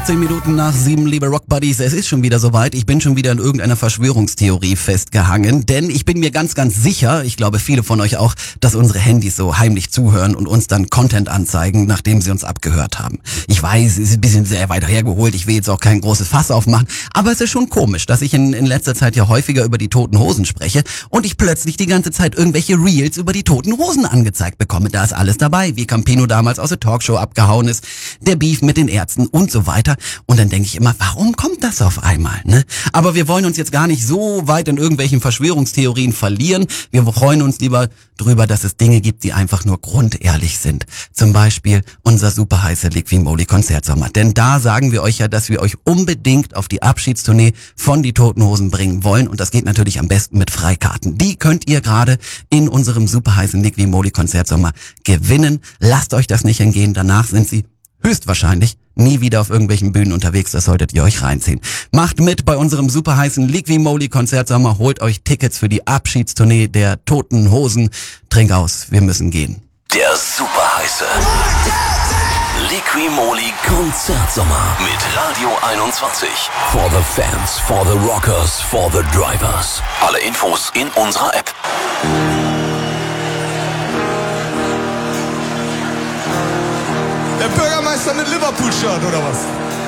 10 Minuten nach 7, liebe Rockbuddies, es ist schon wieder soweit. Ich bin schon wieder in irgendeiner Verschwörungstheorie festgehangen, denn ich bin mir ganz, ganz sicher, ich glaube viele von euch auch, dass unsere Handys so heimlich zuhören und uns dann Content anzeigen, nachdem sie uns abgehört haben. Ich weiß, es ist ein bisschen sehr weit hergeholt, ich will jetzt auch kein großes Fass aufmachen, aber es ist schon komisch, dass ich in letzter Zeit ja häufiger über die Toten Hosen spreche und ich plötzlich die ganze Zeit irgendwelche Reels über die Toten Hosen angezeigt bekomme. Da ist alles dabei, wie Campino damals aus der Talkshow abgehauen ist, der Beef mit den Ärzten und so weiter. Und dann denke ich immer, warum kommt das auf einmal, ne? Aber wir wollen uns jetzt gar nicht so weit in irgendwelchen Verschwörungstheorien verlieren. Wir freuen uns lieber drüber, dass es Dinge gibt, die einfach nur grundehrlich sind. Zum Beispiel unser super heiße Liqui-Moly Konzertsommer. Denn da sagen wir euch ja, dass wir euch unbedingt auf die Abschiedstournee von die Toten Hosen bringen wollen. Und das geht natürlich am besten mit Freikarten. Die könnt ihr gerade in unserem super heißen Liqui-Moly Konzertsommer gewinnen. Lasst euch das nicht entgehen. Danach sind sie höchstwahrscheinlich nie wieder auf irgendwelchen Bühnen unterwegs, das solltet ihr euch reinziehen. Macht mit bei unserem super heißen Liqui-Moly Konzertsommer, holt euch Tickets für die Abschiedstournee der Toten Hosen. Trink aus, wir müssen gehen. Der super heiße Liqui-Moly Konzertsommer mit Radio 21. For the fans, for the rockers, for the drivers. Alle Infos in unserer App. Der Bürgermeister mit Liverpool-Shirt, oder was?